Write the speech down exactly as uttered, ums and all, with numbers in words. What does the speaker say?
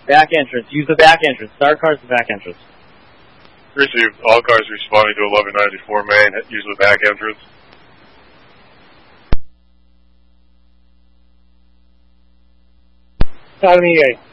Back entrance. Use the back entrance. Star car's the back entrance. Received. All cars responding to eleven ninety-four main. Use the back entrance. Academy eight.